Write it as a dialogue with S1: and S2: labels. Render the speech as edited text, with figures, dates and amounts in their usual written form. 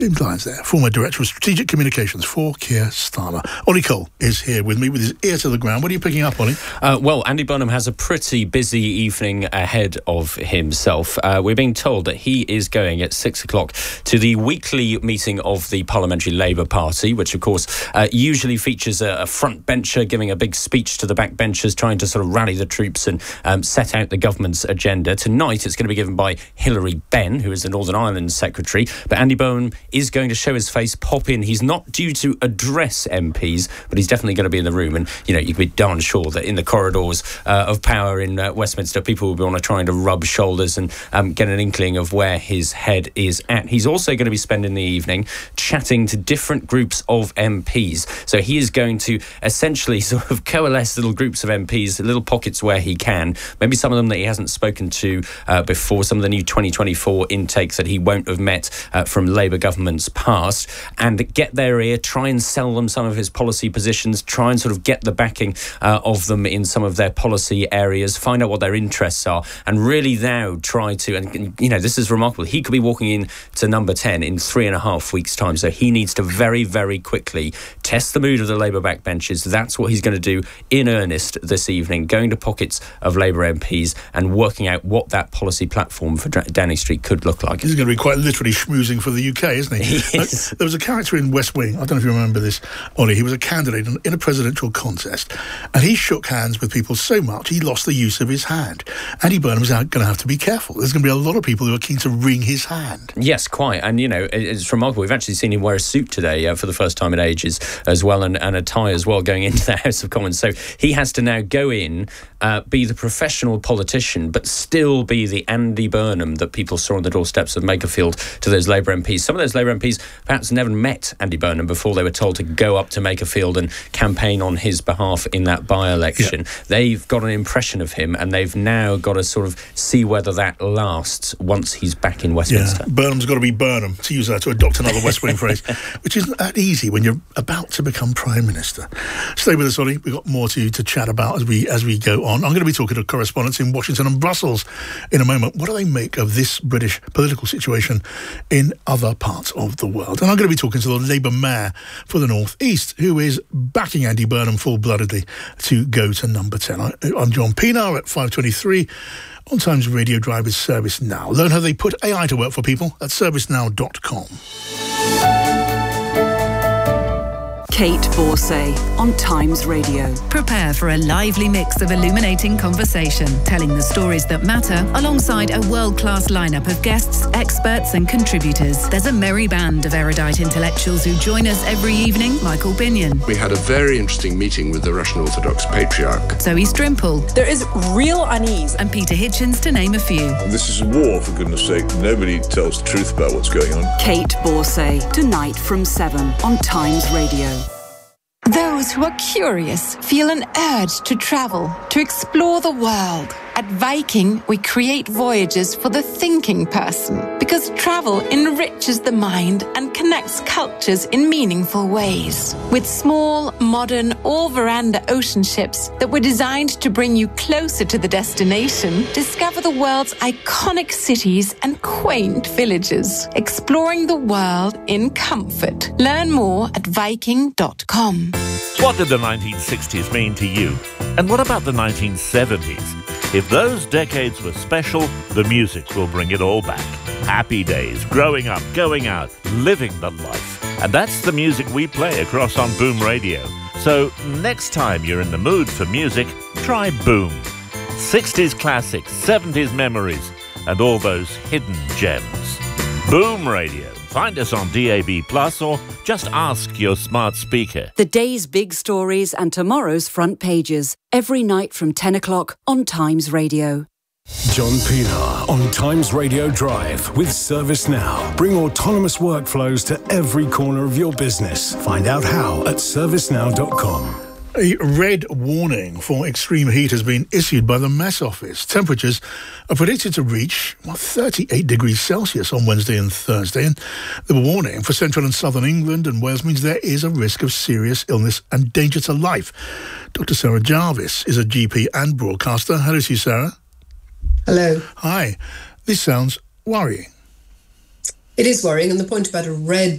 S1: James Lyons there, former Director of Strategic Communications for Keir Starmer. Ollie Cole is here with me with his ear to the ground. What are you picking up, Ollie?
S2: Well, Andy Burnham has a pretty busy evening ahead of himself. We're being told that he is going at 6 o'clock to the weekly meeting of the Parliamentary Labour Party, which, of course, usually features a front bencher giving a big speech to the backbenchers, trying to sort of rally the troops and set out the government's agenda. Tonight, it's going to be given by Hilary Benn, who is the Northern Ireland Secretary. But Andy Burnham is going to show his face, pop in. He's not due to address MPs, but he's definitely going to be in the room. And, you know, you can be darn sure that in the corridors of power in Westminster, people will be on trying to rub shoulders and get an inkling of where his head is at. He's also going to be spending the evening chatting to different groups of MPs. So he is going to essentially sort of coalesce little groups of MPs, little pockets where he can. Maybe some of them that he hasn't spoken to before, some of the new 2024 intakes that he won't have met from Labour governments past, and get their ear, try and sell them some of his policy positions, try and sort of get the backing of them in some of their policy areas, find out what their interests are, and really now try to, and you know, this is remarkable, he could be walking in to number 10 in 3.5 weeks' time, so he needs to very, very quickly test the mood of the Labour backbenches. That's what he's going to do in earnest this evening, going to pockets of Labour MPs and working out what that policy platform for Downing Street could look like.
S1: He's going to be quite literally schmoozing for the UK, isn't he?
S2: Yes.
S1: There was a character in West Wing, I don't know if you remember this, Ollie, he was a candidate in a presidential contest, and he shook hands with people so much he lost the use of his hand. Andy Burnham's going to have to be careful. There's going to be a lot of people who are keen to wring his hand.
S2: Yes, quite. And, you know, it's remarkable. We've actually seen him wear a suit today for the first time in ages as well, and a tie as well, going into the House of Commons. So he has to now go in, be the professional politician, but still be the Andy Burnham that people saw on the doorsteps of Makerfield to those Labour MPs. Some of those Labour MPs perhaps never met Andy Burnham before they were told to go up to Makerfield and campaign on his behalf in that by-election. Yeah. They've got an impression of him, and they've now got to sort of see whether that lasts once he's back in Westminster.
S1: Yeah. Burnham's got to be Burnham, to use that, to adopt another West Wing phrase, which isn't that easy when you're about to become Prime Minister. Stay with us, Ollie. We've got more to chat about as we go on. I'm going to be talking to correspondents in Washington and Brussels in a moment. What do they make of this British political situation in other parts of the world? And I'm going to be talking to the Labour Mayor for the North East, who is backing Andy Burnham full-bloodedly to go to number 10. I'm John Pienaar at 5:23 on Times Radio Drive with Service Now. Learn how they put AI to work for people at servicenow.com.
S3: Kate Borsay on Times Radio.
S4: Prepare for a lively mix of illuminating conversation, telling the stories that matter alongside a world-class lineup of guests, experts and contributors. There's a merry band of erudite intellectuals who join us every evening. Michael Binion.
S5: We had a very interesting meeting with the Russian Orthodox Patriarch.
S4: Zoe Strimple.
S6: There is real unease.
S4: And Peter Hitchens, to name a few.
S7: This is a war, for goodness sake. Nobody tells the truth about what's going on.
S3: Kate Borsay, tonight from 7 on Times Radio.
S8: Those who are curious feel an urge to travel, to explore the world. At Viking, we create voyages for the thinking person, because travel enriches the mind and connects cultures in meaningful ways. With small, modern, all-veranda ocean ships that were designed to bring you closer to the destination, discover the world's iconic cities and quaint villages, exploring the world in comfort. Learn more at Viking.com.
S9: What did the 1960s mean to you? And what about the 1970s? If those decades were special, the music will bring it all back. Happy days, growing up, going out, living the life. And that's the music we play across on Boom Radio. So next time you're in the mood for music, try Boom. 60s classics, 70s memories, and all those hidden gems. Boom Radio. Find us on DAB+, or just ask your smart speaker.
S3: The day's big stories and tomorrow's front pages. Every night from 10 o'clock on Times Radio.
S10: John Pienaar on Times Radio Drive with Service Now. Bring autonomous workflows to every corner of your business. Find out how at servicenow.com.
S1: A red warning for extreme heat has been issued by the Met Office. Temperatures are predicted to reach 38 degrees Celsius on Wednesday and Thursday. And the warning for central and southern England and Wales means there is a risk of serious illness and danger to life. Dr. Sarah Jarvis is a GP and broadcaster. Hello to you, Sarah.
S11: Hello.
S1: Hi. This sounds worrying.
S6: It is worrying, and the point about a red